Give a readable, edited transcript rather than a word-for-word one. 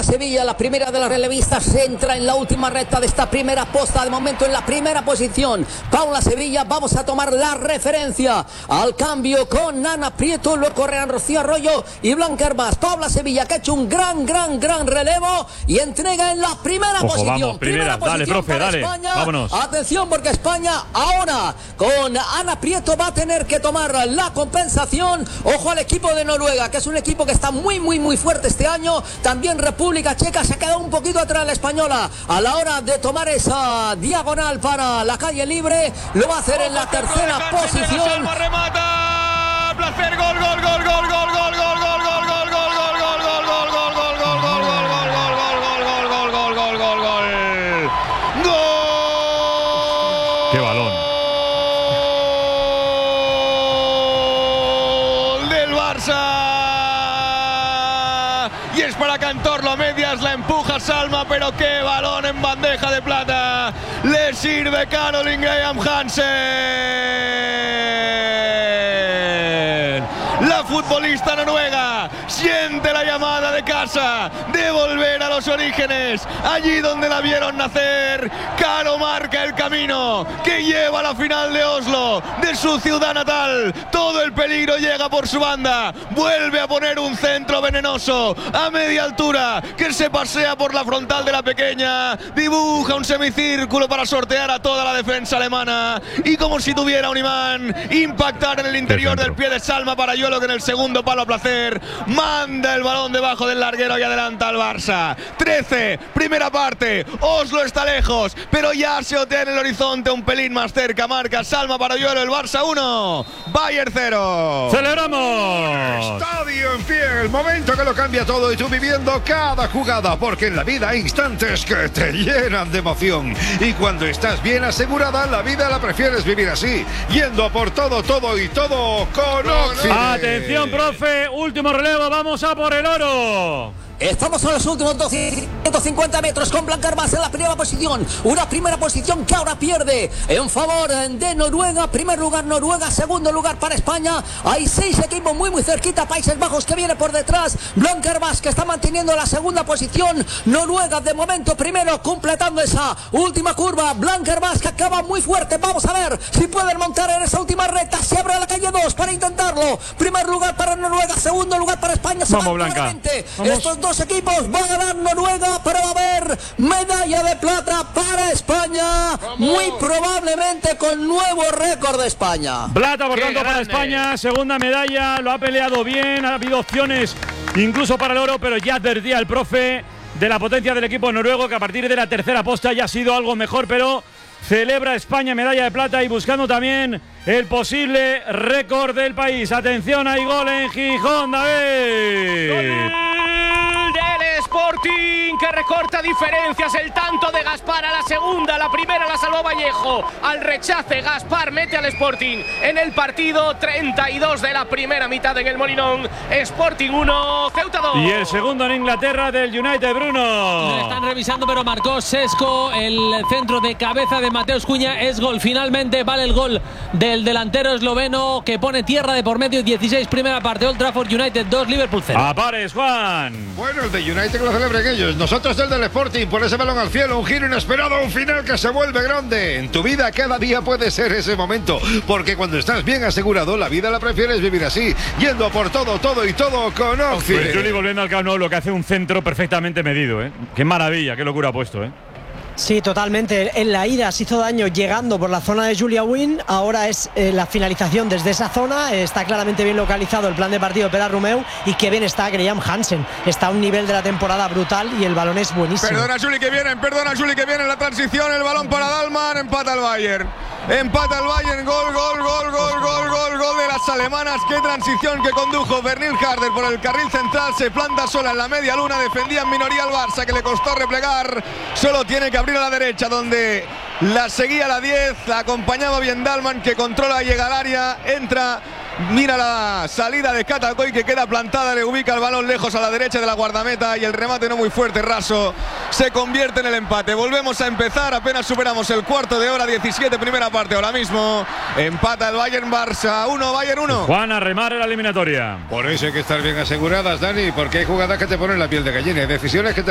Paula Sevilla, la primera de las relevistas, se entra en la última recta de esta primera posta, de momento en la primera posición. Paula Sevilla, vamos a tomar la referencia al cambio con Ana Prieto, luego correrán Rocío Arroyo y Blanca Hervás. Paula Sevilla, que ha hecho un gran relevo y entrega en la primera posición. Vamos, primera dale, profe, dale, España. Vámonos. Atención, porque España ahora con Ana Prieto va a tener que tomar la compensación. Ojo al equipo de Noruega, que es un equipo que está muy fuerte este año. También República Checa se ha quedado un poquito atrás la española a la hora de tomar esa diagonal para la calle libre. Lo va a hacer en la tercera posición. Remata, placer, gol. ¡Qué balón! Gol del Barça. Y es para Cantor, a medias la empuja Salma, pero qué balón en bandeja de plata. Le sirve Caroline Graham Hansen. La futbolista noruega siente la llamada de casa de volver a los orígenes, allí donde la vieron nacer. Caro marca el camino que lleva a la final de Oslo, de su ciudad natal. Todo el peligro llega por su banda. Vuelve a poner un centro venenoso a media altura que se pasea por la frontal de la pequeña. Dibuja un semicírculo para sortear a toda la defensa alemana y, como si tuviera un imán, impactar en el interior del pie de Salma Parayuelo, que en el segundo palo a placer manda el balón debajo del larguero y adelanta al Barça. 13, primera parte. Oslo está lejos, pero ya se otea en el horizonte, un pelín más cerca. Marca Salma Parayuelo, el Barça 1, Bayern 0. ¡Celebramos! Estadio en pie, el momento que lo cambia todo y tú viviendo cada jugada, porque en la vida hay instantes que te llenan de emoción. Y cuando estás bien asegurada, la vida la prefieres vivir así, yendo a por todo y todo con Oxide. Atención, profe, último relevo, vamos a por el oro. Estamos en los últimos 250 metros con Blanca Hervás en la primera posición. Una primera posición que ahora pierde en favor de Noruega. Primer lugar Noruega, segundo lugar para España. Hay 6 equipos muy cerquita. Países Bajos que viene por detrás. Blanca Hervás que está manteniendo la segunda posición. Noruega de momento primero, completando esa última curva. Blanca Hervás que acaba muy fuerte. Vamos a ver si pueden montar en esa última recta. Se abre la calle 2 para intentarlo. Primer lugar para Noruega, segundo lugar para España. Vamos, Blanca. Estos dos equipos van a ganar Noruega, pero va a haber medalla de plata para España. Muy probablemente con nuevo récord de España. Plata, por tanto, para España. Segunda medalla, lo ha peleado bien. Ha habido opciones incluso para el oro, pero ya advertía el profe de la potencia del equipo noruego, que a partir de la tercera posta ya ha sido algo mejor, pero celebra España medalla de plata y buscando también el posible récord del país. Atención, hay gol en Gijón, David. Gol del Sporting, que recorta diferencias. El tanto de Gaspar a la segunda, la primera la salvó Vallejo. Al rechace, Gaspar mete al Sporting en el partido. 32 de la primera mitad en el Molinón. Sporting 1, Ceuta 2. Y el segundo en Inglaterra del United, Bruno. Lo están revisando, pero marcó Sesco. El centro de cabeza de Mateus Cunha es gol. Finalmente vale el gol del delantero esloveno, que pone tierra de por medio. 16 primera parte, Old Trafford, United 2, Liverpool 0. A pares, Juan. Bueno, el de United que lo celebren ellos. Nosotros el del Sporting, por ese balón al cielo, un giro inesperado, un final que se vuelve grande. En tu vida cada día puede ser ese momento, porque cuando estás bien asegurado, la vida la prefieres vivir así, yendo a por todo y todo con Oxide. Pues Juli, volviendo al Camp Nou, lo que hace un centro perfectamente medido, ¿eh? Qué maravilla, qué locura ha puesto, ¿eh? Sí, totalmente. En la ida se hizo daño llegando por la zona de Julia Wynn. Ahora es la finalización desde esa zona. Está claramente bien localizado el plan de partido de Pere Romeu. Y qué bien está Graham Hansen. Está a un nivel de la temporada brutal y el balón es buenísimo. Perdona, Juli, que viene en la transición. El balón para Dalman. Empata el Bayern. Gol de las alemanas. Qué transición que condujo Bernil Harder por el carril central. Se planta sola en la media luna. Defendía en minoría al Barça, que le costó replegar. Solo tiene que abrir a la derecha, donde la seguía la 10. La acompañaba bien Dalman, que controla, llega al área, entra. Mira la salida de Katakoy, que queda plantada, le ubica el balón lejos a la derecha de la guardameta y el remate no muy fuerte, raso, se convierte en el empate. Volvemos a empezar, apenas superamos el cuarto de hora, 17 primera parte ahora mismo. Empata el Bayern, Barça 1, Bayern 1. Juan, a remar en la eliminatoria. Por eso hay que estar bien aseguradas, Dani, porque hay jugadas que te ponen la piel de gallina, hay decisiones que te